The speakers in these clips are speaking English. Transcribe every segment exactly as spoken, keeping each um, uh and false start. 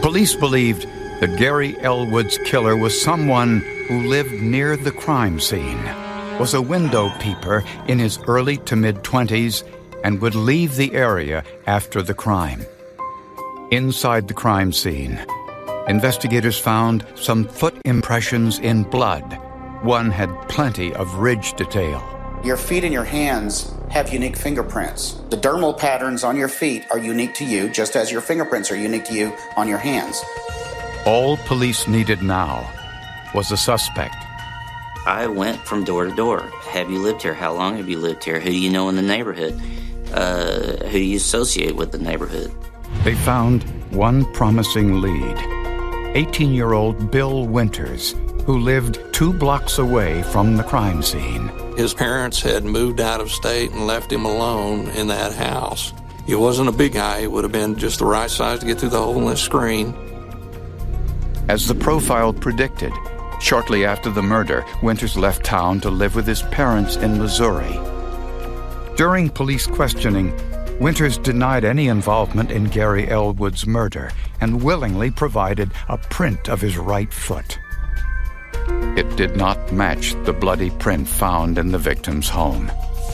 Police believed that Gary Elwood's killer was someone who lived near the crime scene, was a window peeper in his early to mid-twenties, and would leave the area after the crime. Inside the crime scene, investigators found some foot impressions in blood. One had plenty of ridge detail. Your feet and your hands have unique fingerprints. The dermal patterns on your feet are unique to you, just as your fingerprints are unique to you on your hands. All police needed now was a suspect. I went from door to door. Have you lived here? How long have you lived here? Who do you know in the neighborhood? Uh, who do you associate with the neighborhood? They found one promising lead. eighteen-year-old Bill Winters, who lived two blocks away from the crime scene. His parents had moved out of state and left him alone in that house. He wasn't a big guy. He would have been just the right size to get through the hole in the screen. As the profile predicted, shortly after the murder, Winters left town to live with his parents in Missouri. During police questioning, Winters denied any involvement in Gary Elwood's murder and willingly provided a print of his right foot. It did not match the bloody print found in the victim's home.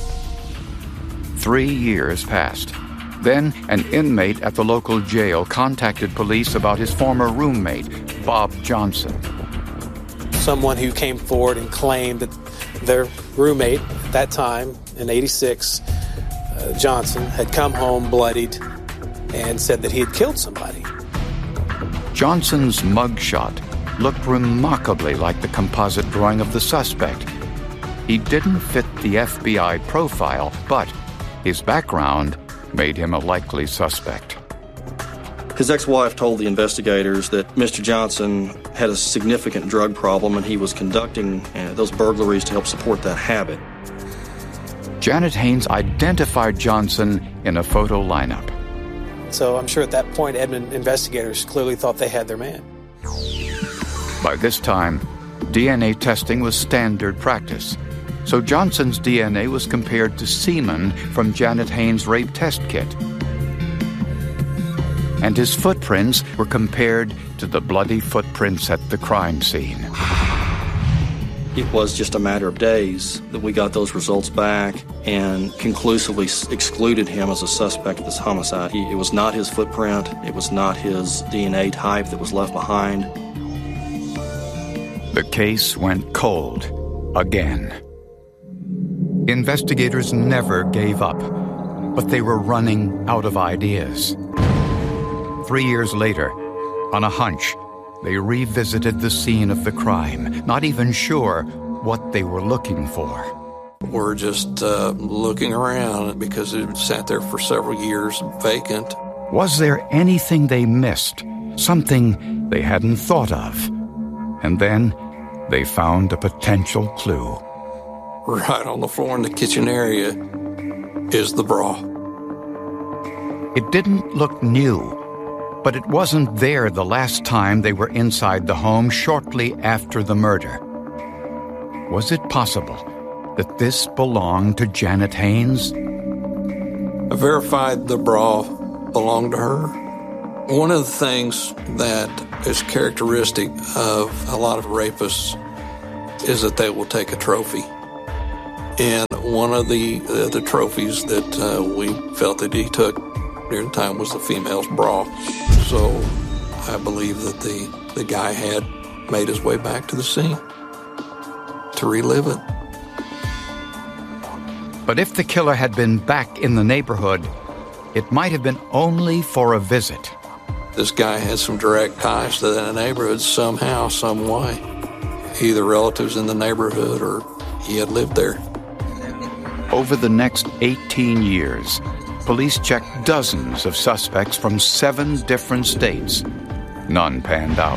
Three years passed. Then, an inmate at the local jail contacted police about his former roommate, Bob Johnson. Someone who came forward and claimed that their roommate at that time, in eighty-six, uh, Johnson, had come home bloodied and said that he had killed somebody. Johnson's mugshot looked remarkably like the composite drawing of the suspect. He didn't fit the F B I profile, but his background made him a likely suspect. His ex-wife told the investigators that Mister Johnson had a significant drug problem and he was conducting uh, those burglaries to help support that habit. Janet Haynes identified Johnson in a photo lineup. So I'm sure at that point, Edmond investigators clearly thought they had their man. By this time, D N A testing was standard practice. So Johnson's D N A was compared to semen from Janet Haynes' rape test kit. And his footprints were compared to the bloody footprints at the crime scene. It was just a matter of days that we got those results back and conclusively excluded him as a suspect of this homicide. He, it was not his footprint. It was not his D N A type that was left behind. The case went cold again. Investigators never gave up, but they were running out of ideas. Three years later, on a hunch, they revisited the scene of the crime, not even sure what they were looking for. We're just uh, looking around because it sat there for several years vacant. Was there anything they missed, something they hadn't thought of? And then they found a potential clue. Right on the floor in the kitchen area is the bra. It didn't look new, but it wasn't there the last time they were inside the home shortly after the murder. Was it possible that this belonged to Janet Haynes? I verified the bra belonged to her. One of the things that is characteristic of a lot of rapists is that they will take a trophy. And one of the uh, the trophies that uh, we felt that he took during the time was the female's bra. So I believe that the, the guy had made his way back to the scene to relive it. But if the killer had been back in the neighborhood, it might have been only for a visit. This guy had some direct ties to that neighborhood somehow, some way. Either relatives in the neighborhood or he had lived there. Over the next eighteen years, police checked dozens of suspects from seven different states. None panned out.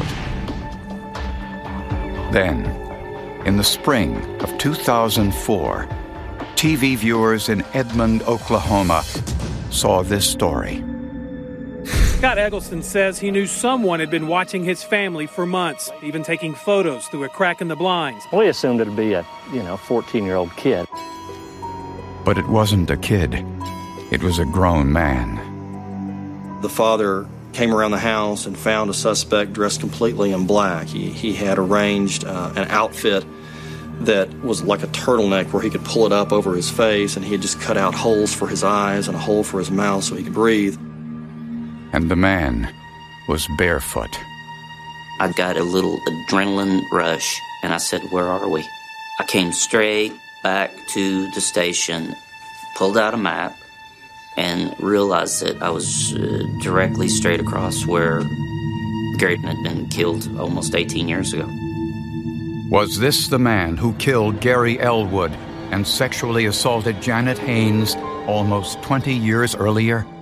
Then, in the spring of two thousand four, T V viewers in Edmond, Oklahoma, saw this story. Scott Eggleston says he knew someone had been watching his family for months, even taking photos through a crack in the blinds. We assumed it'd be a, you know, fourteen-year-old kid. But it wasn't a kid. It was a grown man. The father came around the house and found a suspect dressed completely in black. He, he had arranged uh, an outfit that was like a turtleneck where he could pull it up over his face, and he had just cut out holes for his eyes and a hole for his mouth so he could breathe. And the man was barefoot. I got a little adrenaline rush, and I said, where are we? I came straight back to the station, pulled out a map, and realized that I was uh, directly straight across where Gary had been killed almost eighteen years ago. Was this the man who killed Gary Elwood and sexually assaulted Janet Haynes almost twenty years earlier?